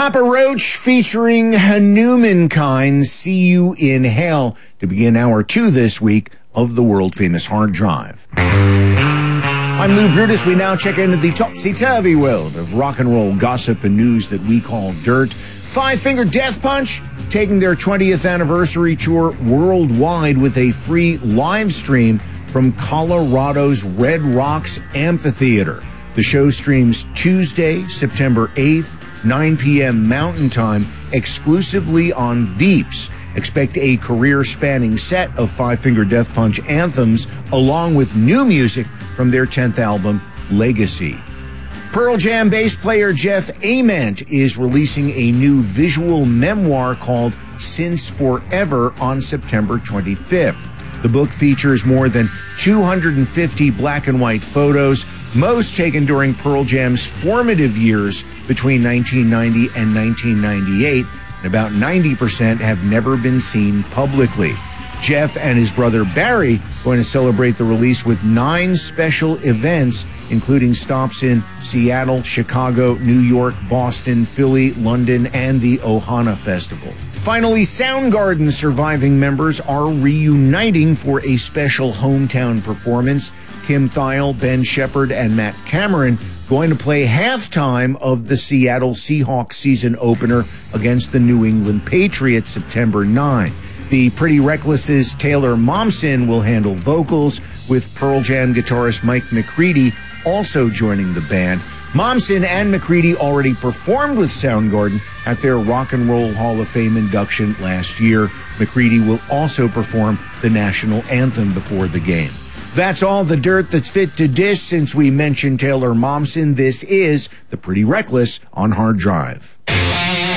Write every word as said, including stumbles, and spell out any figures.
Papa Roach featuring Hanumankind, See You in Hell, to begin hour two this week of the world-famous Hard Drive. I'm Lou Brutus. We now check into the topsy-turvy world of rock and roll gossip and news that we call dirt. Five Finger Death Punch taking their twentieth anniversary tour worldwide with a free live stream from Colorado's Red Rocks Amphitheater. The show streams Tuesday, September eighth, nine p.m. Mountain Time, exclusively on Veeps. Expect a career-spanning set of Five Finger Death Punch anthems, along with new music from their tenth album, Legacy. Pearl Jam bass player Jeff Ament is releasing a new visual memoir called Since Forever on September twenty-fifth. The book features more than two hundred fifty black and white photos, most taken during Pearl Jam's formative years between nineteen ninety and nineteen ninety-eight, and about ninety percent have never been seen publicly. Jeff and his brother Barry going to celebrate the release with nine special events, including stops in Seattle, Chicago, New York, Boston, Philly, London, and the Ohana Festival. Finally, Soundgarden surviving members are reuniting for a special hometown performance. Kim Thayil, Ben Shepherd, and Matt Cameron going to play halftime of the Seattle Seahawks season opener against the New England Patriots September ninth. The Pretty Reckless's Taylor Momsen will handle vocals, with Pearl Jam guitarist Mike McCready also joining the band. Momsen and McCready already performed with Soundgarden at their Rock and Roll Hall of Fame induction last year. McCready will also perform the national anthem before the game. That's all the dirt that's fit to dish since we mentioned Taylor Momsen. This is The Pretty Reckless on Hard Drive.